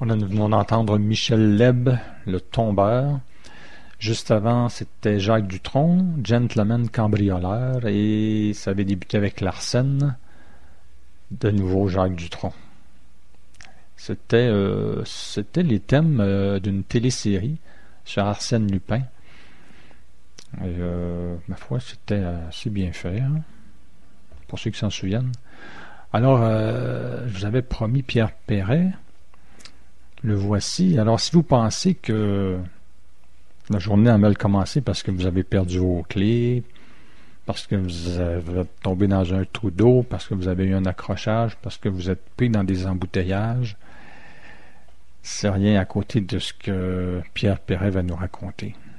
Nous venons d'entendre Michel Leb, Le Tombeur. Juste avant, c'était Jacques Dutronc, Gentleman cambrioleur, et ça avait débuté avec Larsen, de nouveau Jacques Dutronc. C'était les thèmes d'une télésérie sur Arsène Lupin. Et, ma foi, c'était assez bien fait, hein, pour ceux qui s'en souviennent. Alors, je vous avais promis Pierre Perret. Le voici. Alors, si vous pensez que la journée a mal commencé parce que vous avez perdu vos clés, parce que vous êtes tombé dans un trou d'eau, parce que vous avez eu un accrochage, parce que vous êtes pris dans des embouteillages, c'est rien à côté de ce que Pierre Perret va nous raconter.